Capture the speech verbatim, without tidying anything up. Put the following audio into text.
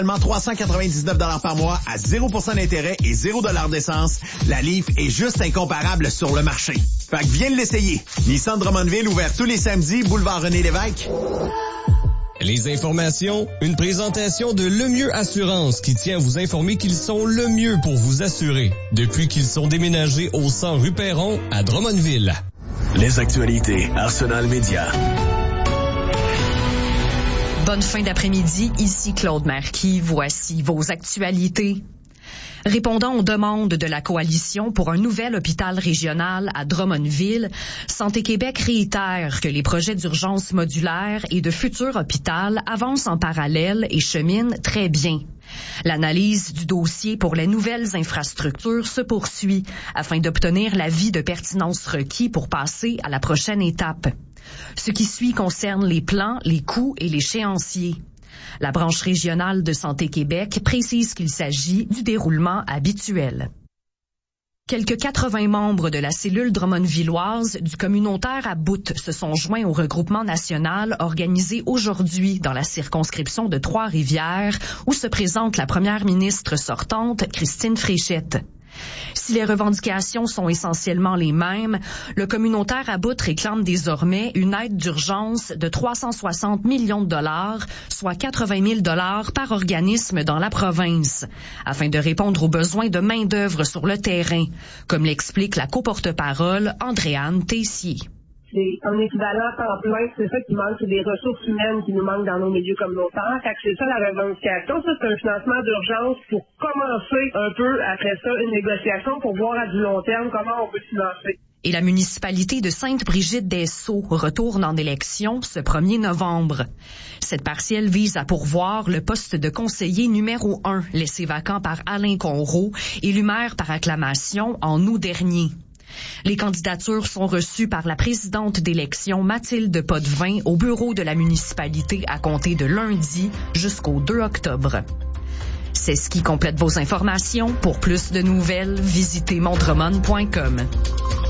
Seulement trois cent quatre-vingt-dix-neuf dollars par mois à zéro pour cent d'intérêt et zéro dollar d'essence. La Leaf est juste incomparable sur le marché. Fait que viens l'essayer. Nissan Drummondville, ouvert tous les samedis, boulevard René-Lévesque. Les informations, une présentation de Le Mieux Assurance qui tient à vous informer qu'ils sont le mieux pour vous assurer depuis qu'ils sont déménagés au cent rue Perron à Drummondville. Les actualités Arsenal Média. Bonne fin d'après-midi, ici Claude Marquis. Voici vos actualités. Répondant aux demandes de la Coalition pour un nouvel hôpital régional à Drummondville, Santé Québec réitère que les projets d'urgence modulaire et de futur hôpital avancent en parallèle et cheminent très bien. L'analyse du dossier pour les nouvelles infrastructures se poursuit afin d'obtenir l'avis de pertinence requis pour passer à la prochaine étape. Ce qui suit concerne les plans, les coûts et l'échéancier. La branche régionale de Santé Québec précise qu'il s'agit du déroulement habituel. Quelques quatre-vingts membres de la cellule drummondvilloise du communautaire à Bout se sont joints au regroupement national organisé aujourd'hui dans la circonscription de Trois-Rivières où se présente la première ministre sortante, Christine Fréchette. Si les revendications sont essentiellement les mêmes, le communautaire à Bout réclame désormais une aide d'urgence de trois cent soixante millions de dollars, soit quatre-vingt mille dollars par organisme dans la province, afin de répondre aux besoins de main-d'œuvre sur le terrain, comme l'explique la coporte-parole Andréane Tessier. C'est un équivalent à temps plein, c'est ça qui manque, c'est des ressources humaines qui nous manquent dans nos milieux communautaires. Fait que c'est ça la revendication. Ça, c'est un financement d'urgence pour commencer un peu, après ça, une négociation pour voir à du long terme comment on peut financer. Et la municipalité de Sainte-Brigitte-des-Sceaux retourne en élection ce premier novembre. Cette partielle vise à pourvoir le poste de conseiller numéro un, laissé vacant par Alain Conroux, élu maire par acclamation en août dernier. Les candidatures sont reçues par la présidente d'élection Mathilde Potvin au bureau de la municipalité à compter de lundi jusqu'au deux octobre. C'est ce qui complète vos informations. Pour plus de nouvelles, visitez mon drummond point com.